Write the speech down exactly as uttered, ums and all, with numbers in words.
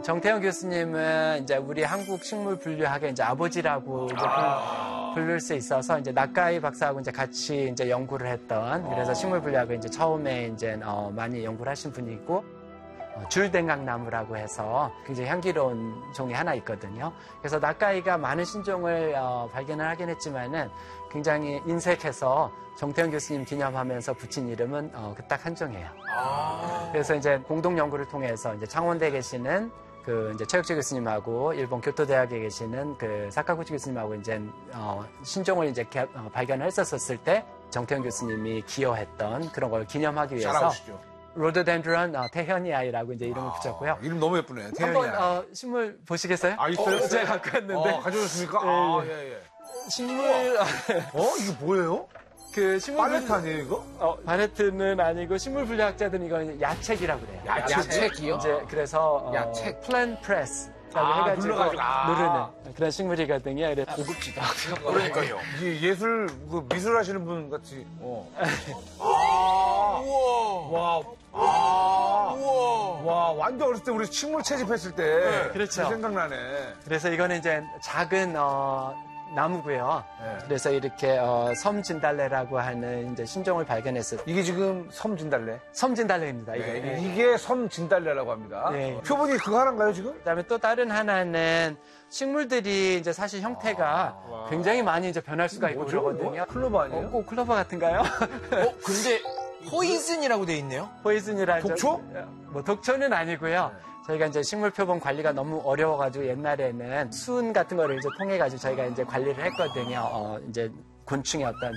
정태영 교수님은 이제 우리 한국 식물 분류학의 이제 아버지라고 이제 아~ 부를 수 있어서 이제 나카이 박사하고 이제 같이 이제 연구를 했던 그래서 아~ 식물 분류학을 이제 처음에 이제 어 많이 연구를 하신 분이고 어 줄댕강나무라고 해서 굉장히 향기로운 종이 하나 있거든요. 그래서 나카이가 많은 신종을 어 발견을 하긴 했지만은 굉장히 인색해서 정태영 교수님 기념하면서 붙인 이름은 어 그 딱 한 종이에요. 아~ 그래서 이제 공동 연구를 통해서 이제 창원대에 계시는 그 이제 최혁재 교수님하고 일본 교토대학에 계시는 그 사카구치 교수님하고 이제 어 신종을 이제 개, 어, 발견을 했었을 때 정태영 교수님이 기여했던 그런 걸 기념하기 위해서 잘하시죠. 로도덴드론 어, 태현이아이라고 이제 이름을 아, 붙였고요. 이름 너무 예쁘네. 태현이아이. 한번 어, 식물 보시겠어요? 아, 있어요? 어, 제가 갖고 왔는데. 어, 가져오셨습니까? 예, 아, 예. 예, 예. 식물 어? 이게 뭐예요? 그 식물 팔레트 분류- 아니에요, 이거? 어, 바레트는 아니고 식물 분류학자들은 이건 야책이라고 그래요. 야책이요? 이제 그래서 어, 야책. 플랜 프레스라고 아, 해가지고 눌러가지고, 아. 누르는 그런 식물이거든요. 그래서 고급지다. 그러니까요. 이게 예술, 그 미술 하시는 분 같이. 어. 아, 우와. 와. 아. 우와. 와, 완전 어렸을 때 우리 식물 채집했을 때. 네, 그렇죠. 그 생각나네. 그래서 이거는 이제 작은 어, 나무고요. 네. 그래서 이렇게 어, 섬진달래라고 하는 이제 신종을 발견했을 때 이게 지금 섬진달래. 섬진달래입니다. 이게. 네, 이게 섬진달래라고 합니다. 네. 어, 표본이 그거 하나인가요, 지금? 그다음에 또 다른 하나는 식물들이 이제 사실 형태가 아. 굉장히 많이 이제 변할 수가 있고 뭐죠? 그러거든요. 뭐? 클로버 아니에요? 어, 꼭 클로버 같은가요? 어, 근데 포이즌이라고 돼 있네요. 포이즌이라 독초? 뭐 독초는 아니고요. 저희가 이제 식물 표본 관리가 너무 어려워가지고 옛날에는 수은 같은 거를 이제 통해가지고 저희가 이제 관리를 했거든요. 어, 이제 곤충의 어떤